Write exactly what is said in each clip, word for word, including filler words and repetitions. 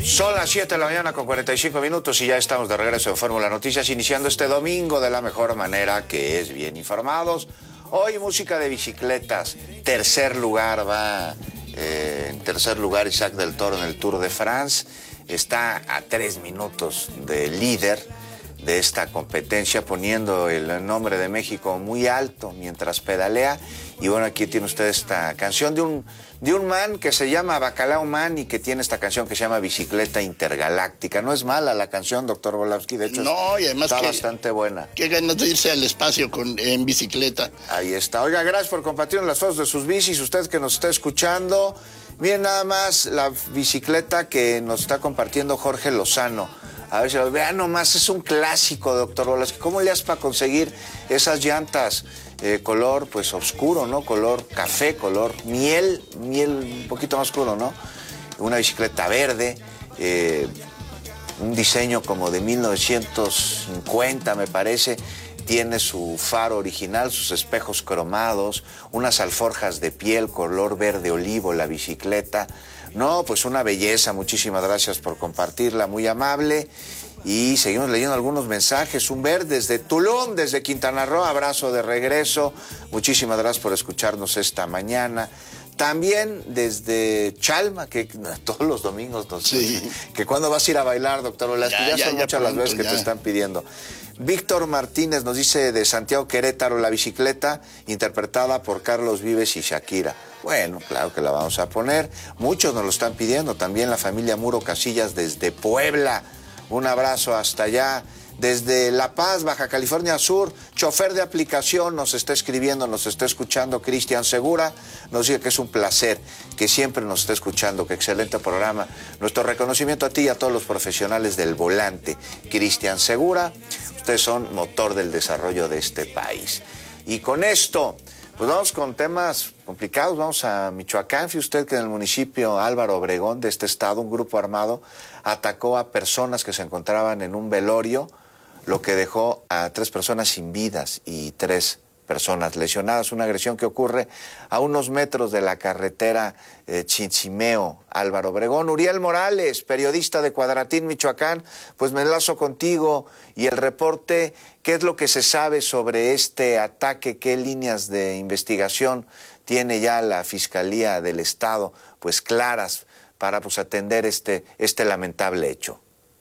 Son las siete de la mañana con cuarenta y cinco minutos y ya estamos de regreso en Fórmula Noticias, iniciando este domingo de la mejor manera, que es bien informados. Hoy música de bicicletas. Tercer lugar va, eh, en tercer lugar Isaac del Toro en el Tour de France. Está a tres minutos del líder de esta competencia, poniendo el nombre de México muy alto mientras pedalea. Y bueno, aquí tiene usted esta canción de un, de un man que se llama Bacalao Man y que tiene esta canción que se llama Bicicleta Intergaláctica. No es mala la canción, doctor Volowski, de hecho no, y además está que, bastante buena. Qué ganas de irse al espacio con, en bicicleta. Ahí está. Oiga, gracias por compartir las fotos de sus bicis, usted que nos está escuchando. Miren nada más la bicicleta que nos está compartiendo Jorge Lozano. A ver si lo vean nomás, es un clásico, doctor Volowski. ¿Cómo le haces para conseguir esas llantas eh, color, pues, oscuro, ¿no? Color café, color miel, miel un poquito más oscuro, ¿no? Una bicicleta verde, eh, un diseño como de mil novecientos cincuenta, me parece. Tiene su faro original, sus espejos cromados, unas alforjas de piel color verde olivo, la bicicleta. No, pues una belleza, muchísimas gracias por compartirla, muy amable. Y seguimos leyendo algunos mensajes. Un ver desde Tulum, desde Quintana Roo, abrazo de regreso. Muchísimas gracias por escucharnos esta mañana. También desde Chalma, que todos los domingos nos sí. que cuando vas a ir a bailar, doctor Olasky, ya, ya, ya son ya muchas pronto, las veces que ya. te están pidiendo. Víctor Martínez nos dice de Santiago Querétaro, la bicicleta interpretada por Carlos Vives y Shakira. Bueno, claro que la vamos a poner. Muchos nos lo están pidiendo. También la familia Muro Casillas desde Puebla. Un abrazo hasta allá. Desde La Paz, Baja California Sur, chofer de aplicación nos está escribiendo, nos está escuchando Cristian Segura, nos dice que es un placer, que siempre nos está escuchando, que excelente programa. Nuestro reconocimiento a ti y a todos los profesionales del volante. Cristian Segura, ustedes son motor del desarrollo de este país. Y con esto, pues vamos con temas complicados, vamos a Michoacán. Fíjese usted que en el municipio Álvaro Obregón de este estado, un grupo armado atacó a personas que se encontraban en un velorio, lo que dejó a tres personas sin vidas y tres personas lesionadas. Una agresión que ocurre a unos metros de la carretera eh, Chinchimeo, Álvaro Obregón. Uriel Morales, periodista de Cuadratín, Michoacán, pues me enlazo contigo y el reporte. ¿Qué es lo que se sabe sobre este ataque? ¿Qué líneas de investigación tiene ya la Fiscalía del Estado, pues, claras para, pues, atender este, este lamentable hecho?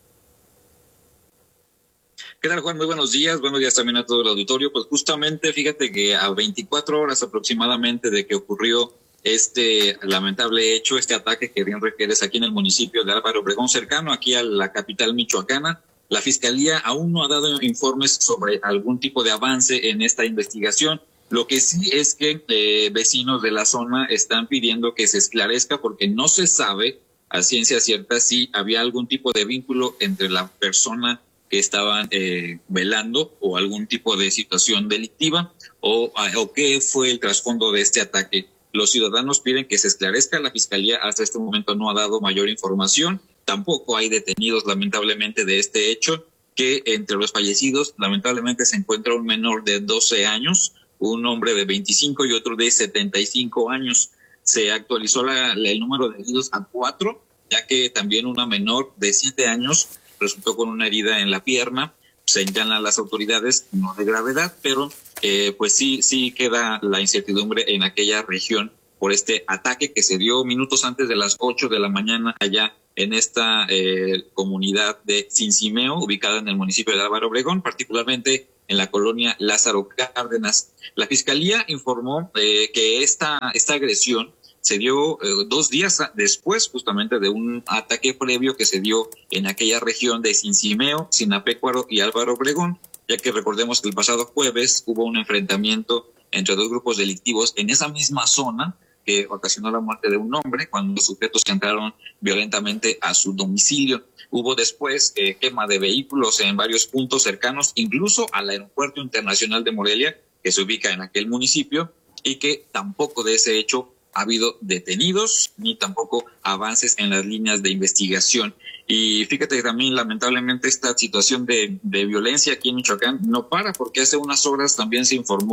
¿Qué tal, Juan? Muy buenos días. Buenos días también a todo el auditorio. Pues justamente, fíjate que a veinticuatro horas aproximadamente de que ocurrió este lamentable hecho, este ataque que bien refieres aquí en el municipio de Álvaro Obregón, cercano aquí a la capital michoacana, la Fiscalía aún no ha dado informes sobre algún tipo de avance en esta investigación. Lo que sí es que eh, vecinos de la zona están pidiendo que se esclarezca porque no se sabe a ciencia cierta si había algún tipo de vínculo entre la persona que estaban eh, velando o algún tipo de situación delictiva o, o qué fue el trasfondo de este ataque. Los ciudadanos piden que se esclarezca. La Fiscalía hasta este momento no ha dado mayor información. Tampoco hay detenidos, lamentablemente, de este hecho, que entre los fallecidos, lamentablemente, se encuentra un menor de doce años, un hombre de veinticinco y otro de setenta y cinco años. Se actualizó la, la, el número de heridos a cuatro, ya que también una menor de siete años resultó con una herida en la pierna. Señalan las autoridades, no de gravedad, pero eh, pues sí, sí queda la incertidumbre en aquella región por este ataque que se dio minutos antes de las ocho de la mañana allá en esta eh, comunidad de Cincimeo, ubicada en el municipio de Álvaro Obregón, particularmente en la colonia Lázaro Cárdenas. La Fiscalía informó eh, que esta, esta agresión se dio eh, dos días después justamente de un ataque previo que se dio en aquella región de Cincimeo, Sinapecuaro y Álvaro Obregón, ya que recordemos que el pasado jueves hubo un enfrentamiento entre dos grupos delictivos en esa misma zona que ocasionó la muerte de un hombre cuando los sujetos entraron violentamente a su domicilio. Hubo después eh, quema de vehículos en varios puntos cercanos, incluso al Aeropuerto Internacional de Morelia, que se ubica en aquel municipio, y que tampoco de ese hecho ha habido detenidos ni tampoco avances en las líneas de investigación. Y fíjate que también lamentablemente esta situación de, de violencia aquí en Michoacán no para, porque hace unas horas también se informó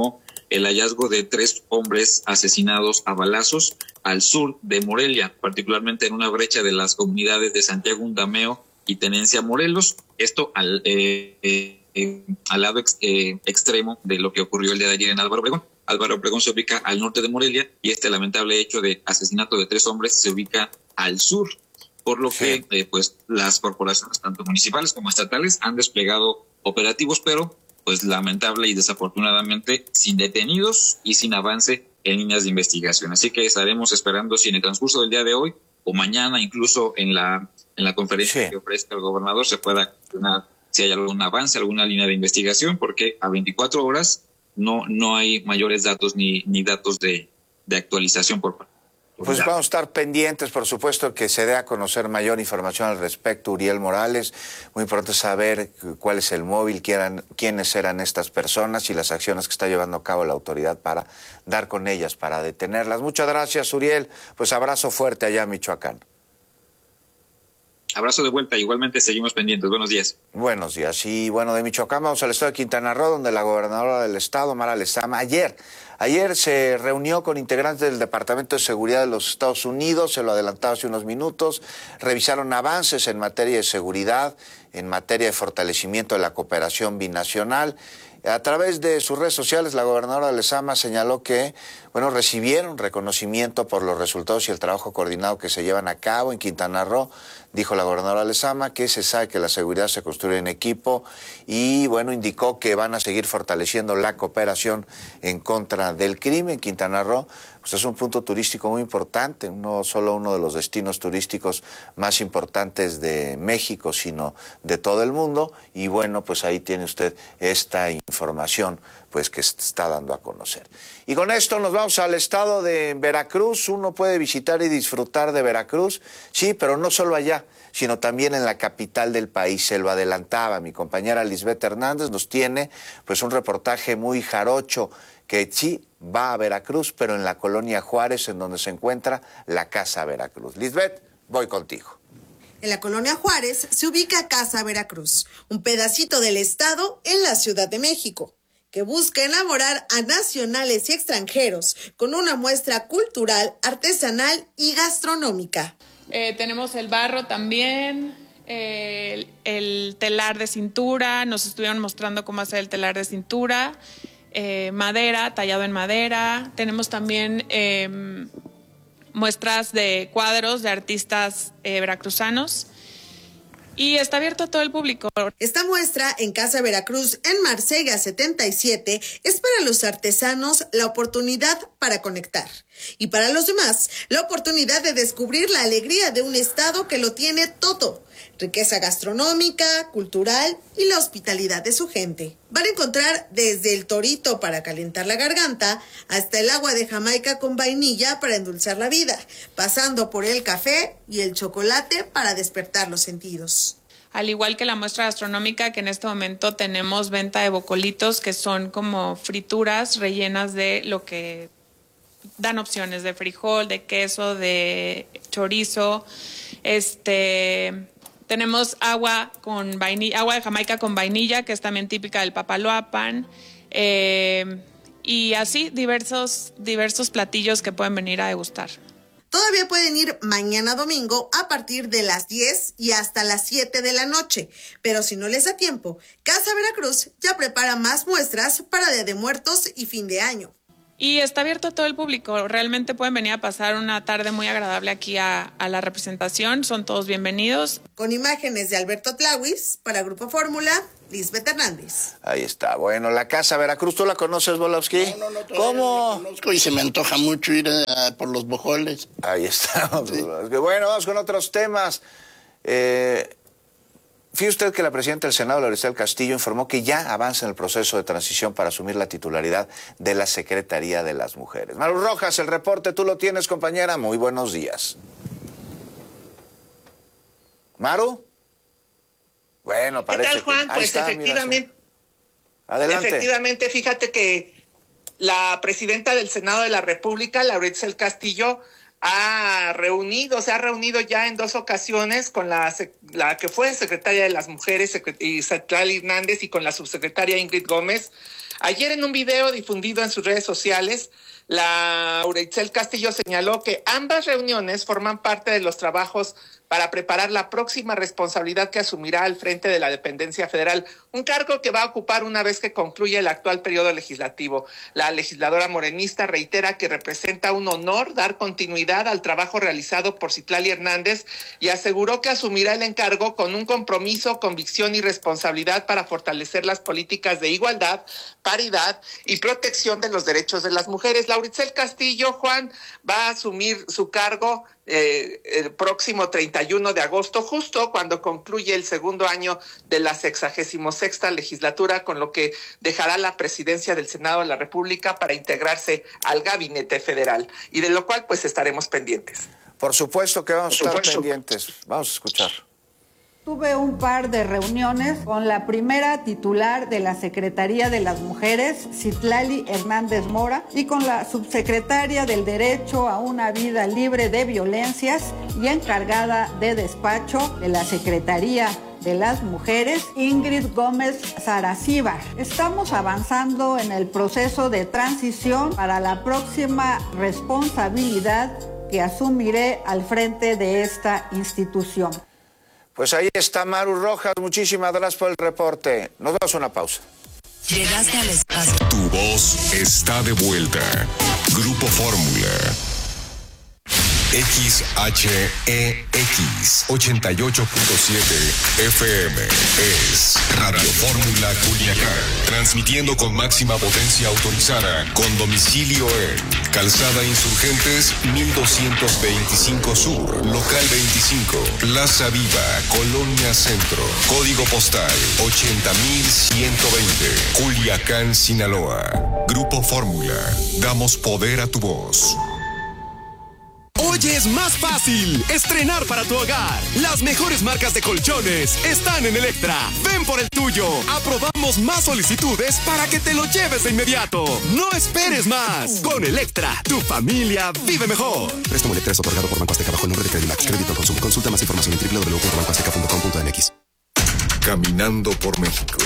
el hallazgo de tres hombres asesinados a balazos al sur de Morelia, particularmente en una brecha de las comunidades de Santiago Undameo y Tenencia, Morelos. Esto al, eh, eh, al lado ex, eh, extremo de lo que ocurrió el día de ayer en Álvaro Obregón. Álvaro Obregón se ubica al norte de Morelia y este lamentable hecho de asesinato de tres hombres se ubica al sur, por lo sí. que eh, pues las corporaciones tanto municipales como estatales han desplegado operativos, pero pues lamentable y desafortunadamente sin detenidos y sin avance en líneas de investigación. Así que estaremos esperando si en el transcurso del día de hoy o mañana, incluso en la en la conferencia sí. que ofrezca el gobernador, se pueda accionar si hay algún avance, alguna línea de investigación, porque a veinticuatro horas no no hay mayores datos ni ni datos de, de actualización por parte. Pues vamos a estar pendientes, por supuesto, que se dé a conocer mayor información al respecto, Uriel Morales. Muy importante saber cuál es el móvil, quién, quiénes eran estas personas y las acciones que está llevando a cabo la autoridad para dar con ellas, para detenerlas. Muchas gracias, Uriel. Pues abrazo fuerte allá en Michoacán. Abrazo de vuelta, igualmente seguimos pendientes. Buenos días. Buenos días. Y bueno, de Michoacán vamos al estado de Quintana Roo, donde la gobernadora del estado, Mara Lezama, ayer, ayer se reunió con integrantes del Departamento de Seguridad de los Estados Unidos, se lo adelantaba hace unos minutos, revisaron avances en materia de seguridad, en materia de fortalecimiento de la cooperación binacional. A través de sus redes sociales, la gobernadora Lezama señaló que, bueno, recibieron reconocimiento por los resultados y el trabajo coordinado que se llevan a cabo en Quintana Roo. Dijo la gobernadora Lezama que se sabe que la seguridad se construye en equipo y, bueno, indicó que van a seguir fortaleciendo la cooperación en contra del crimen. Quintana Roo pues es un punto turístico muy importante, no solo uno de los destinos turísticos más importantes de México, sino de todo el mundo. Y, bueno, pues ahí tiene usted esta información pues que se está dando a conocer. Y con esto nos vamos al estado de Veracruz. Uno puede visitar y disfrutar de Veracruz, sí, pero no solo allá, sino también en la capital del país. Se lo adelantaba mi compañera Lisbeth Hernández, nos tiene pues un reportaje muy jarocho que sí va a Veracruz, pero en la colonia Juárez, en donde se encuentra la Casa Veracruz. Lisbeth, voy contigo. En la colonia Juárez se ubica Casa Veracruz, un pedacito del estado en la Ciudad de México, que busca enamorar a nacionales y extranjeros con una muestra cultural, artesanal y gastronómica. Eh, tenemos el barro también, eh, el, el telar de cintura, nos estuvieron mostrando cómo hacer el telar de cintura, eh, madera, tallado en madera. Tenemos también eh, muestras de cuadros de artistas eh, veracruzanos. Y está abierto a todo el público. Esta muestra en Casa Veracruz, en Marsella setenta y siete, es para los artesanos la oportunidad para conectar. Y para los demás, la oportunidad de descubrir la alegría de un estado que lo tiene todo. Riqueza gastronómica, cultural y la hospitalidad de su gente. Van a encontrar desde el torito para calentar la garganta hasta el agua de Jamaica con vainilla para endulzar la vida, pasando por el café y el chocolate para despertar los sentidos. Al igual que la muestra gastronómica, que en este momento tenemos venta de bocolitos, que son como frituras rellenas de lo que dan opciones de frijol, de queso, de chorizo. Este, tenemos agua con vainilla, agua de Jamaica con vainilla, que es también típica del Papaloapan. Eh, y así diversos, diversos platillos que pueden venir a degustar. Todavía pueden ir mañana domingo a partir de las diez y hasta las siete de la noche, pero si no les da tiempo, Casa Veracruz ya prepara más muestras para Día de Muertos y fin de año. Y está abierto a todo el público, realmente pueden venir a pasar una tarde muy agradable aquí a, a la representación, son todos bienvenidos. Con imágenes de Alberto Tlahuis, para Grupo Fórmula, Lisbeth Hernández. Ahí está, bueno, la Casa Veracruz, ¿tú la conoces, Volowski? No, no, no, ¿Cómo? No la conozco y se me antoja mucho ir a, por los bojoles. Ahí estamos, sí. Bueno, vamos con otros temas. Eh... Fíjese usted que la presidenta del Senado, Lauricel Castillo, informó que ya avanza en el proceso de transición para asumir la titularidad de la Secretaría de las Mujeres. Maru Rojas, el reporte, tú lo tienes, compañera. Muy buenos días. ¿Maru? Bueno, parece ¿Qué tal, Juan? que... Pues está, efectivamente. Mira, adelante. Efectivamente, fíjate que la presidenta del Senado de la República, Lauricel Castillo, ha reunido, se ha reunido ya en dos ocasiones con la, la que fue secretaria de las Mujeres, Citlali Hernández, y con la subsecretaria Ingrid Gómez. Ayer, en un video difundido en sus redes sociales, la Laura-Itzel Castillo señaló que ambas reuniones forman parte de los trabajos para preparar la próxima responsabilidad que asumirá al frente de la dependencia federal, un cargo que va a ocupar una vez que concluya el actual periodo legislativo. La legisladora morenista reitera que representa un honor dar continuidad al trabajo realizado por Citlali Hernández y aseguró que asumirá el encargo con un compromiso, convicción y responsabilidad para fortalecer las políticas de igualdad, paridad y protección de los derechos de las mujeres. Laura-Itzel Castillo, Juan, va a asumir su cargo Eh, el próximo treinta y uno de agosto, justo cuando concluye el segundo año de la sexagésimo sexta legislatura, con lo que dejará la presidencia del Senado de la República para integrarse al gabinete federal, y de lo cual pues estaremos pendientes. Por supuesto que vamos a estar pendientes. Vamos a escuchar. Tuve un par de reuniones con la primera titular de la Secretaría de las Mujeres, Citlali Hernández Mora, y con la subsecretaria del Derecho a una Vida Libre de Violencias y encargada de despacho de la Secretaría de las Mujeres, Ingrid Gómez Saracíbar. Estamos avanzando en el proceso de transición para la próxima responsabilidad que asumiré al frente de esta institución. Pues ahí está Maru Rojas, muchísimas gracias por el reporte. Nos damos una pausa. Llegaste al espacio. Tu voz está de vuelta. Grupo Fórmula. X H E X ochenta y ocho punto siete F M es Radio Fórmula Culiacán, transmitiendo con máxima potencia autorizada, con domicilio en Calzada Insurgentes mil doscientos veinticinco Sur, local veinticinco, Plaza Viva, Colonia Centro, código postal ochenta mil ciento veinte, Culiacán, Sinaloa. Grupo Fórmula, damos poder a tu voz. Hoy es más fácil estrenar para tu hogar. Las mejores marcas de colchones están en Electra. Ven por el tuyo. Aprobamos más solicitudes para que te lo lleves de inmediato. No esperes más. Con Electra, tu familia vive mejor. Préstamo Electra es otorgado por Banco Azteca bajo el nombre de Credimax. Crédito al consumo. Consulta más información en doble u doble u doble u punto banco azteca punto com punto m x. Caminando por México.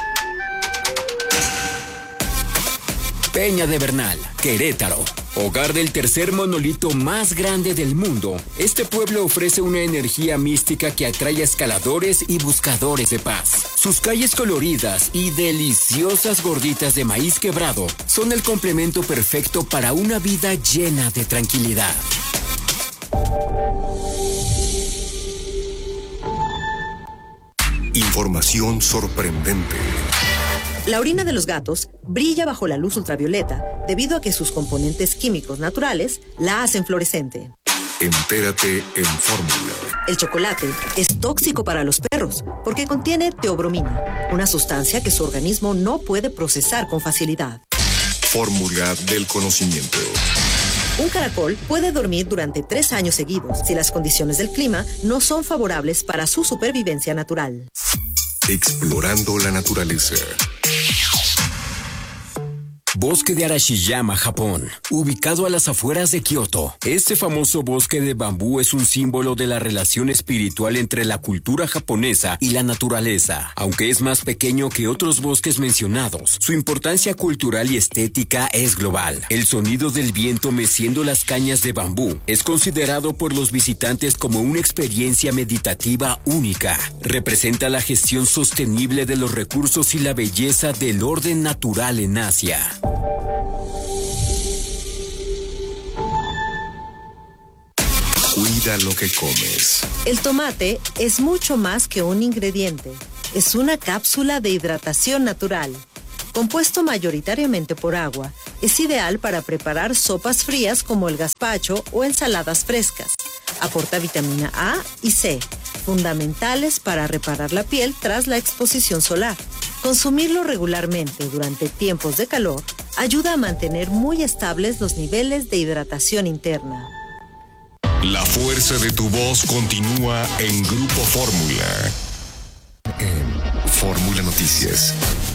Peña de Bernal, Querétaro, hogar del tercer monolito más grande del mundo. Este pueblo ofrece una energía mística que atrae a escaladores y buscadores de paz. Sus calles coloridas y deliciosas gorditas de maíz quebrado son el complemento perfecto para una vida llena de tranquilidad. Información sorprendente. La orina de los gatos brilla bajo la luz ultravioleta debido a que sus componentes químicos naturales la hacen fluorescente. Entérate en Fórmula. El chocolate es tóxico para los perros porque contiene teobromina, una sustancia que su organismo no puede procesar con facilidad. Fórmula del conocimiento. Un caracol puede dormir durante tres años seguidos si las condiciones del clima no son favorables para su supervivencia natural. Explorando la naturaleza. Bosque de Arashiyama, Japón, ubicado a las afueras de Kioto. Este famoso bosque de bambú es un símbolo de la relación espiritual entre la cultura japonesa y la naturaleza. Aunque es más pequeño que otros bosques mencionados, su importancia cultural y estética es global. El sonido del viento meciendo las cañas de bambú es considerado por los visitantes como una experiencia meditativa única. Representa la gestión sostenible de los recursos y la belleza del orden natural en Asia. Cuida lo que comes. El tomate es mucho más que un ingrediente. Es una cápsula de hidratación natural. Compuesto mayoritariamente por agua, es ideal para preparar sopas frías como el gazpacho o ensaladas frescas. Aporta vitamina A y C, fundamentales para reparar la piel tras la exposición solar. Consumirlo regularmente durante tiempos de calor ayuda a mantener muy estables los niveles de hidratación interna. La fuerza de tu voz continúa en Grupo Fórmula. En Fórmula Noticias.